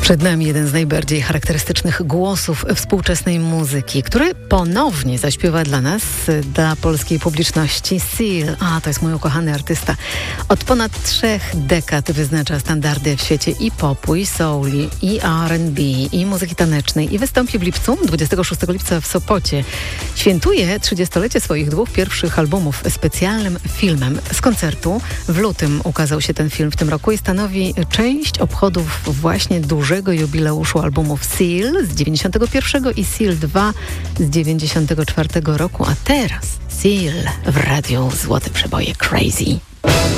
Przed nami jeden z najbardziej charakterystycznych głosów współczesnej muzyki, który ponownie zaśpiewa dla nas, dla polskiej publiczności Seal. To jest mój ukochany artysta. Od ponad 3 dekad wyznacza standardy w świecie i popu, i souli, i R&B, i muzyki tanecznej. I wystąpi w lipcu, 26 lipca w Sopocie. Świętuje 30-lecie swoich 2 pierwszych albumów specjalnym filmem z koncertu. W lutym ukazał się ten film w tym roku i stanowi część obchodów właśnie dużego jubileuszu albumów Seal z 91 i Seal 2 z 94 roku, a teraz Seal w radiu Złote Przeboje Crazy.